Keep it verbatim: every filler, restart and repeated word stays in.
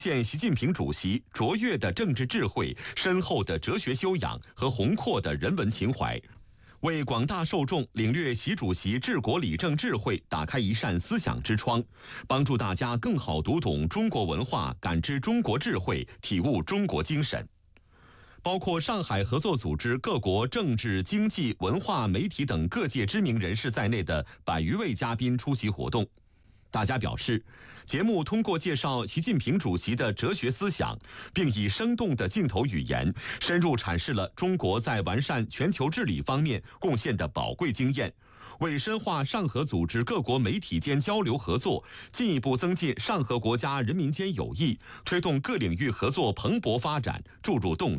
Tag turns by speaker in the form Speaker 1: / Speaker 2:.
Speaker 1: 见习近平主席卓越的政治智慧、深厚的哲学修养和宏阔的人文情怀，为广大受众领略习主席治国理政智慧打开一扇思想之窗，帮助大家更好读懂中国文化，感知中国智慧，体悟中国精神。包括上海合作组织各国政治、经济、文化、媒体等各界知名人士在内的百余位嘉宾出席活动。大家表示，节目通过介绍习近平主席的哲学思想，并以生动的镜头语言，深入阐释了中国在完善全球治理方面贡献的宝贵经验，为深化上合组织各国媒体间交流合作，进一步增进上合国家人民间友谊，推动各领域合作蓬勃发展注入动力。